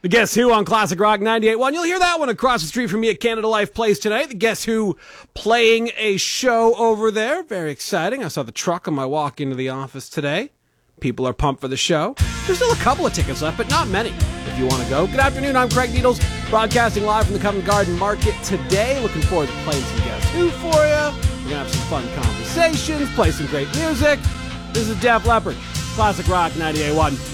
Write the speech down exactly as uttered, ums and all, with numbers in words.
The Guess Who on Classic Rock ninety-eight point one. You'll hear that one across the street from me at Canada Life Place tonight. The Guess Who playing a show over there. Very exciting. I saw the truck on my walk into the office today. People are pumped for the show. There's still a couple of tickets left, but not many if you want to go. Good afternoon. I'm Craig Needles, broadcasting live from the Covent Garden Market today. Looking forward to playing some Guess Who for you. We're going to have some fun conversations, play some great music. This is Def Leppard, Classic Rock ninety-eight point one.